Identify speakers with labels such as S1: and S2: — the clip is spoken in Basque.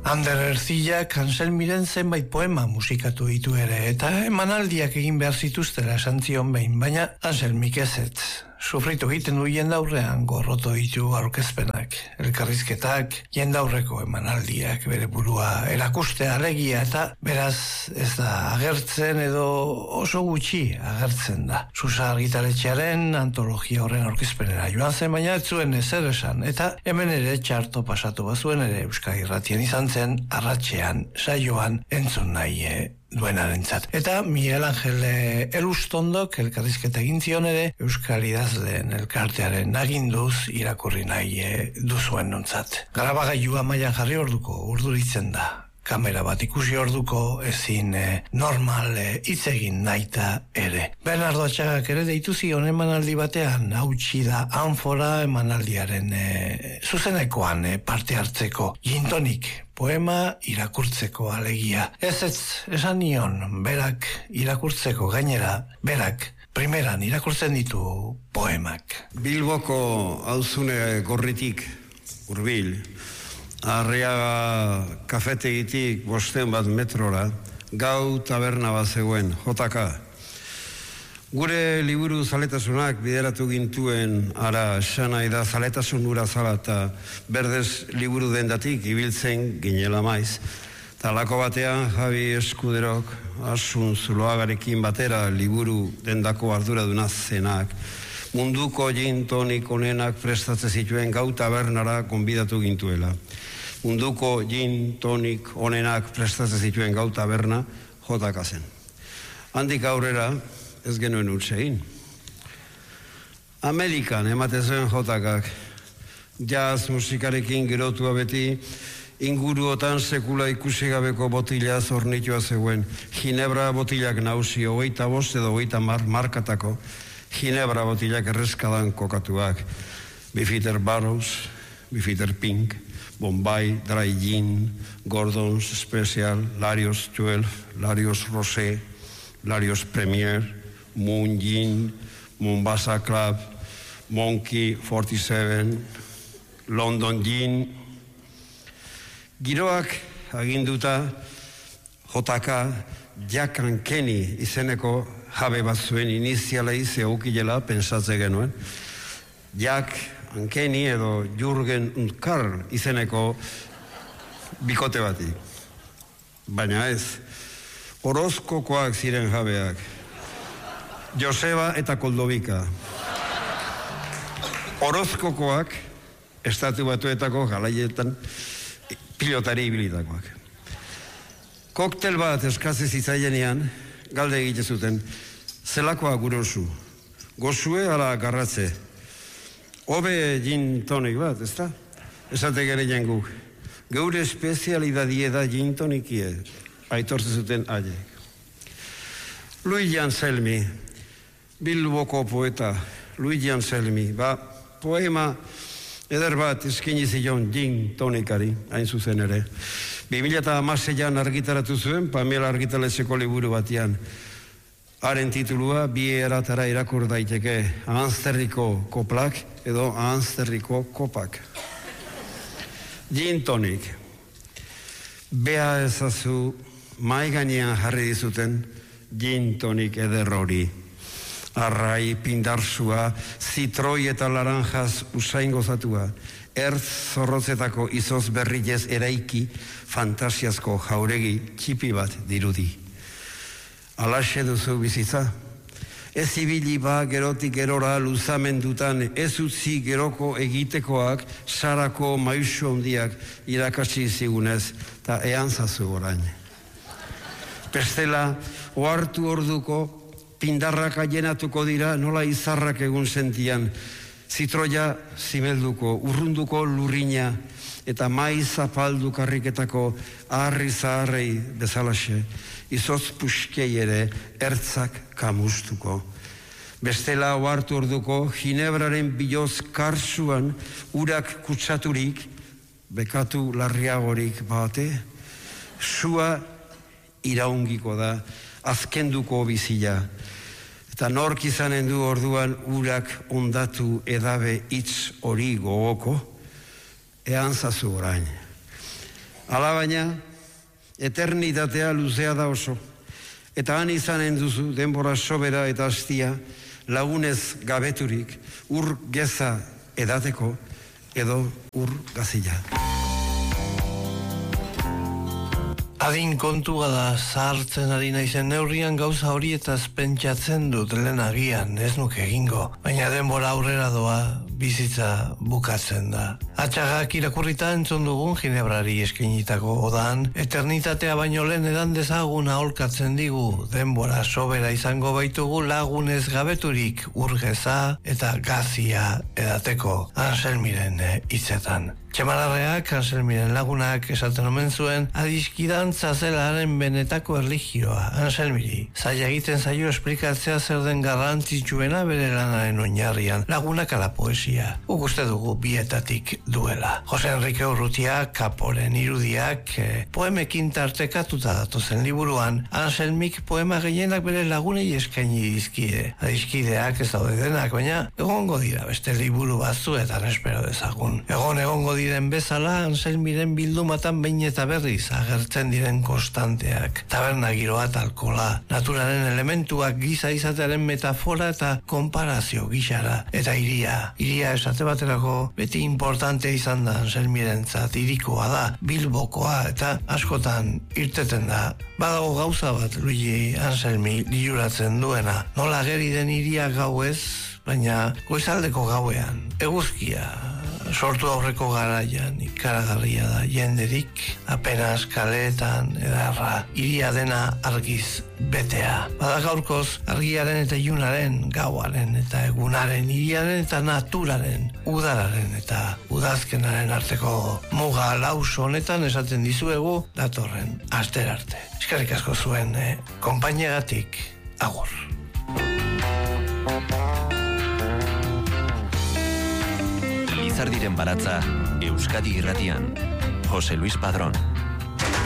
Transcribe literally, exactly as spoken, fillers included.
S1: Ander Ercillak Anselmiren zenbait poema musikatu ditu ere, eta emanaldiak egin behar zituztera esan zion behin, baina Anselmik ezetz. Sufritu egiten du jendaurrean gorroto ditu aurkezpenak, elkarrizketak, jendaurreko emanaldiak bere burua erakustea alegia, eta beraz ez da agertzen edo oso gutxi agertzen da. Susa argitaletxearen antologia horren aurkezpenera joan zen, baina ez zuen ezer esan, eta hemen ere txarto pasatu bazuen ere Euskal Irratien izan zen arratsean saioan entzun nahi duenarentzat. Eta Miguel Angel Elustondok elkarrizketa egin zion ere Euskal Idazleen elkartearen aginduz irakurri nahi duzuen nontzat. Grabagailua mailan jarri orduko urduritzen da. Kamera bat ikusi orduko ezin eh, normal hitz eh, egin naita ere. Bernardo Atxagak ere deitu zion emanaldi batean, hautsi da anfora emanaldiaren eh, zuzenekoan eh, parte hartzeko. Gintonik, poema irakurtzeko alegia. Ez ez, esan nion, berak irakurtzeko gainera, berak primeran irakurtzen ditu poemak.
S2: Bilboko auzune gorritik hurbil, Arriaga kafetegitik bosten bat metrora, gau taberna bat zegoen, jotaka. Gure liburu zaletasunak bideratu gintuen ara sanai da zaletasun ura zala eta berdez liburu dendatik ibiltzen ginela maiz. Talako batean Javi Eskuderok Asun Zuloagarekin batera liburu dendako arduraduna zenak. Munduko gin tonik onenak prestatzen zituen gau tabernara konbidatu gintuela. Munduko gin tonik onenak prestatzen zituen gau taberna jotaka zen. Handik aurrera ez genuen utzein. Amerikan ematen zuen jotakak, jazz musikarekin gerotua beti, inguruotan sekula ikusi gabeko botila zornitua zegoen, ginebra botilak nausi, hogeita bost edo hogeita mar, markatako, ginebra botilak erreskadan kokatuak, Bifiter Barrows, Bifiter Pink, Bombay, Dry Gin, Gordon's Special, Larios twelve, Larios Rosé, Larios Premier, Moon Gin, Mombasa Club, Monkey forty-seven, London Gin. Giroak aginduta jotaka Jack and Kenny izeneko jabe bat zuen iniziala ize aukilela pensatze genuen. Jack and Kenny edo Jürgen und Karl izeneko bikote bati. Baina ez, Orozkokoak ziren jabeak. Joseba eta Koldovika. Orozkokoak estatu batuetako galaietan pilotari ibilitakoak. Koktel bat eskaze zitzaienean, galde egite zuten, zelakoa gurosu, gozue ala garratze. Obe gin tonik bat, ez da? Esate gere jenguk. Geure espezialidadie da gin tonikie, aitortze zuten aiek. Luigi Anselmi, Bilboko poeta, Luigi Anselmi, ba, poema eder bat eskini zion gin tonikari, hain zuzen ere. bi mila hamaseian argitaratu zuen, Pamela argitaletxeko liburu batian. Haren titulua bi eratara irakur daiteke, Ahanzterriko koplak edo Ahanzterriko kopak. Gin tonik. Bea ezazu mai gainean jarri dizuten gin tonik eder hori. Arrai, pindarsua, zitroi eta laranjaz usain gozatua, ertz zorrotzetako izoz berriez eraiki, fantasiazko jauregi txipi bat dirudi. Alaxe duzu bizitza? Ez ibili ba gerotik gerora luzamendutan, ez utzi geroko egitekoak, sarako maisu handiak irakatsi zigunez, eta ean zazu orain. Bestela, ohartu orduko, pindarrak aienatuko dira nola izarrak egun sentian, zitroia zimelduko, urrunduko lurrina, eta maiz zapaldu karriketako harri zaharrei bezalaxe, izoz puskei ere ertzak kamustuko. Bestela ohartu orduko, ginebraren biloz karsuan urak kutsaturik, bekatu larriagorik bate, sua iraungiko da, azkenduko bizila. Eta nork izanen du orduan urak ondatu edabe hitz hori gogoko, ean zazu orain. Alabaina, eternitatea luzea da oso. Eta han izanen duzu denbora sobera eta hastia, lagunez gabeturik, ur geza edateko edo ur gazila.
S1: Adin kontua da zahartzen ari naizen neurrian gauza horietaz pentsatzen dut lehen agian, ez nuke egingo. Baina denbora aurrera doa, bizitza bukatzen da. Atxagak irakurrita entzun dugun Ginebrari eskainitako odan, eternitatea baino lehen edan dezagun aholkatzen digu, denbora sobera izango baitugu lagunez gabeturik urgeza eta gazia edateko. Anselmiren hitzetan. Txemararreak, Anselmiren lagunak esaten omen zuen, adiskidantza zelaren benetako erligioa, Anselmiri. Zaila egiten zaio esplikatzea zer den garrantzitsuena bere lanaren oinarrian, lagunak ala poesia. Guk uste dugu bietatik duela. Jose Enrique Urrutia, Kaporen irudiak, eh, poemekin tartekatuta datozen liburuan, Anselmik poema gehienak bere lagunei eskaini dizkide. Adiskideak ez daude denak, baina egongo dira beste liburu batzuetan espero dezagun. Egon egongo diren bezala, Anselmiren bildumatan behin eta berriz agertzen diren konstanteak. Taberna giroa eta alkola, naturaren elementuak giza izatearen metafora eta konparazio gixara. Eta iria, iria esate baterako beti importante izan da Anselmirentzat, irikoa da, bilbokoa eta askotan irteten da. Badago gauza bat Luigi Anselmi liluratzen duena, nola geri den iria gauez, baina goizaldeko gauean, eguzkia sortu aurreko garaian ikaragarria da jenderik, apenas kaleetan edarra, iria dena argiz betea. Bada gaurkoz argiaren eta ilunaren, gauaren eta egunaren, iriaren eta naturaren, udararen eta udazkenaren arteko muga lauso honetan esaten dizuegu datorren aster arte. Eskerrik asko zuen eh, konpainiagatik, agur.
S3: Lizardiren baratza, Euskadi Irratian, Jose Luis Padrón.